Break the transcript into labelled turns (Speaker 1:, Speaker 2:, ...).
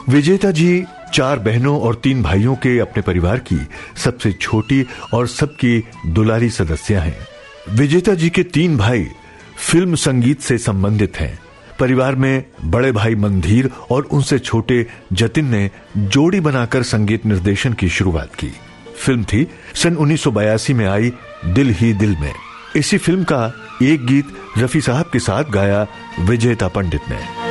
Speaker 1: विजेता जी 4 बहनों और 3 भाइयों के अपने परिवार की सबसे छोटी और सबकी दुलारी सदस्य हैं। विजेता जी के 3 भाई फिल्म संगीत से संबंधित हैं। परिवार में बड़े भाई मंधीर और उनसे छोटे जतिन ने जोड़ी बनाकर संगीत निर्देशन की शुरुआत की। फिल्म थी सन 1982 में आई दिल ही दिल में। इसी फिल्म का एक गीत रफी साहब के साथ गाया विजेता पंडित ने।